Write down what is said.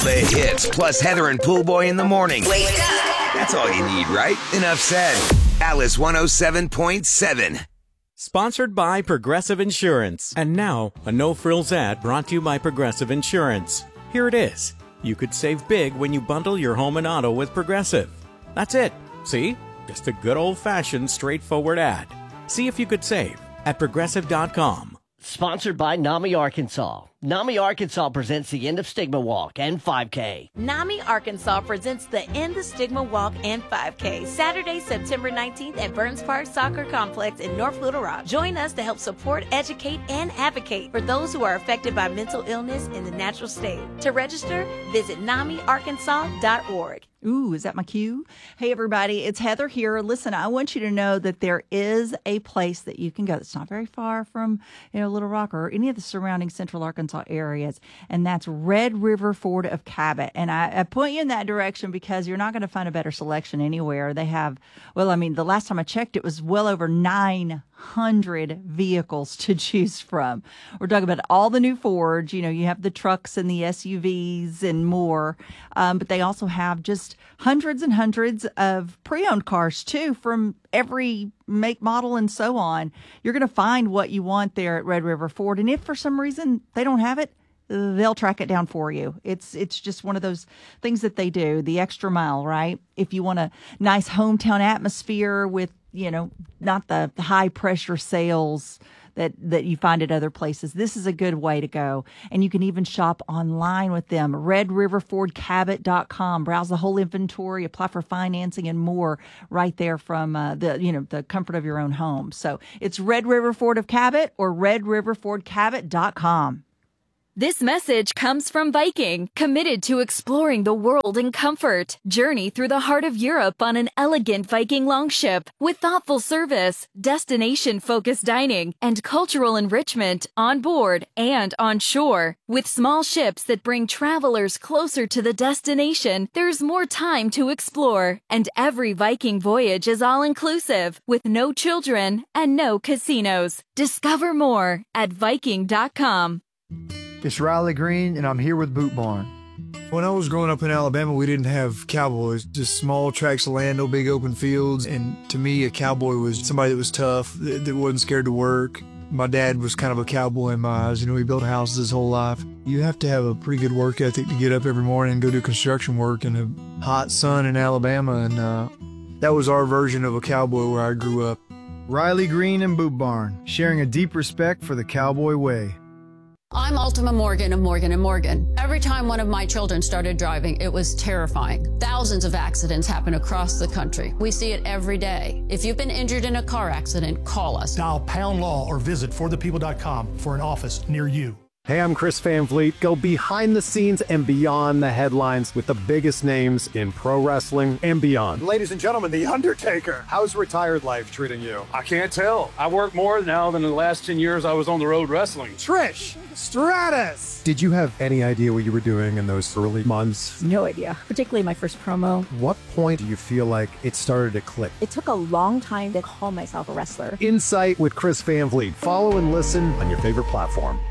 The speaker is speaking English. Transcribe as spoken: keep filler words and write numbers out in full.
The hits plus Heather and Pool Boy in the morning. Wake up. That's all you need, right? Enough said. Alice one oh seven point seven. Sponsored by Progressive Insurance. And now, a no-frills ad brought to you by Progressive Insurance. Here it is. You could save big when you bundle your home and auto with Progressive. That's it. See? Just a good old-fashioned, straightforward ad. See if you could save at progressive dot com. Sponsored by NAMI Arkansas. NAMI Arkansas presents the End of Stigma Walk and five K. NAMI Arkansas presents the End of Stigma Walk and five K, Saturday, September nineteenth at Burns Park Soccer Complex in North Little Rock. Join us to help support, educate, and advocate for those who are affected by mental illness in the natural state. To register, visit nami arkansas dot org. Ooh, is that my cue? Hey, everybody, it's Heather here. Listen, I want you to know that there is a place that you can go that's not very far from, you know, Little Rock or any of the surrounding Central Arkansas areas, and that's Red River Ford of Cabot. And I, I point you in that direction because you're not going to find a better selection anywhere. They have, well, I mean, the last time I checked, it was well over nine hundred vehicles to choose from. We're talking about all the new Fords. You know, you have the trucks and the S U Vs and more, um, but they also have just hundreds and hundreds of pre-owned cars too, from every make, model, and so on. You're going to find what you want there at Red River Ford, and if for some reason they don't have it, they'll track it down for you. It's it's just one of those things that they do, the extra mile, right? If you want a nice hometown atmosphere with, you know, not the high pressure sales that, that you find at other places, this is a good way to go. And you can even shop online with them. red river ford cabot dot com. Browse the whole inventory, apply for financing and more right there from uh, the, you know, the comfort of your own home. So it's Red River Ford of Cabot or red river ford cabot dot com. This message comes from Viking, committed to exploring the world in comfort. Journey through the heart of Europe on an elegant Viking longship with thoughtful service, destination-focused dining, and cultural enrichment on board and on shore. With small ships that bring travelers closer to the destination, there's more time to explore. And every Viking voyage is all-inclusive, with no children and no casinos. Discover more at viking dot com. It's Riley Green, and I'm here with Boot Barn. When I was growing up in Alabama, we didn't have cowboys, just small tracts of land, no big open fields. And to me, a cowboy was somebody that was tough, that, that wasn't scared to work. My dad was kind of a cowboy in my eyes. You know, he built houses his whole life. You have to have a pretty good work ethic to get up every morning and go do construction work in a hot sun in Alabama. And uh, that was our version of a cowboy where I grew up. Riley Green and Boot Barn, sharing a deep respect for the cowboy way. I'm Ultima Morgan of Morgan and Morgan. Every time one of my children started driving, it was terrifying. Thousands of accidents happen across the country. We see it every day. If you've been injured in a car accident, call us. Dial pound law or visit for the people dot com for an office near you. Hey, I'm Chris Van Vliet. Go behind the scenes and beyond the headlines with the biggest names in pro wrestling and beyond. Ladies and gentlemen, The Undertaker. How's retired life treating you? I can't tell. I work more now than the last ten years I was on the road wrestling. Trish Stratus. Did you have any idea what you were doing in those early months? No idea, particularly my first promo. What point do you feel like it started to click? It took a long time to call myself a wrestler. Insight with Chris Van Vliet. Follow and listen on your favorite platform.